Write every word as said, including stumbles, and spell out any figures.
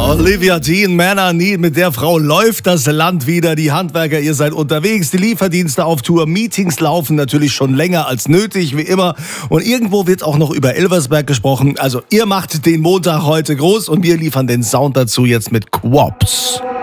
Olivia Dean, Männer Need, mit der Frau läuft das Land wieder. Die Handwerker, ihr seid unterwegs, die Lieferdienste auf Tour, Meetings laufen natürlich schon länger als nötig, wie immer. Und irgendwo wird auch noch über Elversberg gesprochen. Also ihr macht den Montag heute groß und wir liefern den Sound dazu jetzt mit Quops.